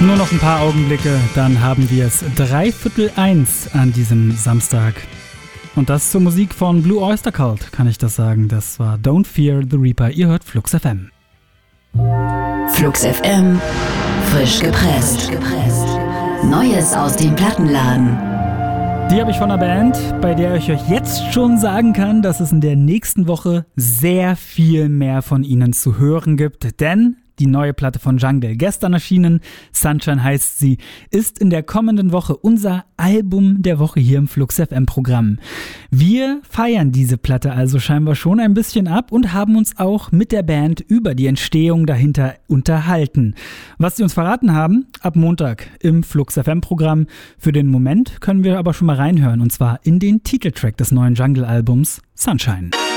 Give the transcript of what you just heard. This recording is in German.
Nur noch ein paar Augenblicke, dann haben wir es 1:03 an diesem Samstag. Und das zur Musik von Blue Oyster Cult, kann ich das sagen. Das war Don't Fear the Reaper. Ihr hört Flux FM. Flux FM, frisch gepresst. Neues aus dem Plattenladen. Die habe ich von einer Band, bei der ich euch jetzt schon sagen kann, dass es in der nächsten Woche sehr viel mehr von ihnen zu hören gibt. Denn die neue Platte von Jungle, gestern erschienen, Sunshine heißt sie, ist in der kommenden Woche unser Album der Woche hier im Flux FM Programm. Wir feiern diese Platte also scheinbar schon ein bisschen ab und haben uns auch mit der Band über die Entstehung dahinter unterhalten. Was sie uns verraten haben, ab Montag im Flux FM Programm. Für den Moment können wir aber schon mal reinhören, und zwar in den Titeltrack des neuen Jungle Albums Sunshine.